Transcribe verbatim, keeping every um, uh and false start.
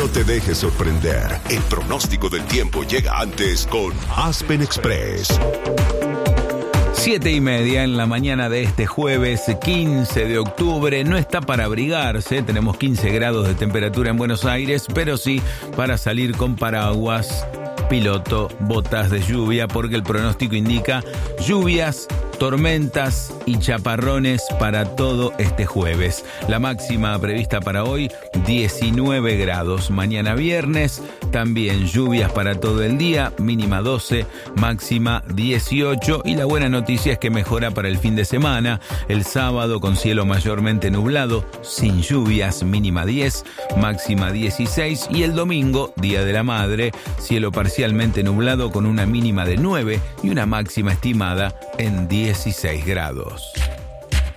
No te dejes sorprender. El pronóstico del tiempo llega antes con Aspen Express. Siete y media en la mañana de este jueves quince de octubre. No está para abrigarse, tenemos quince grados de temperatura en Buenos Aires, pero sí para salir con paraguas, piloto, botas de lluvia, porque el pronóstico indica lluvias, tormentas y chaparrones para todo este jueves. La máxima prevista para hoy, diecinueve grados. Mañana viernes, también lluvias para todo el día, mínima doce, máxima dieciocho. Y la buena noticia es que mejora para el fin de semana. El sábado con cielo mayormente nublado, sin lluvias, mínima diez, máxima dieciséis. Y el domingo, Día de la Madre, cielo parcialmente nublado con una mínima de nueve y una máxima estimada en dieciséis grados.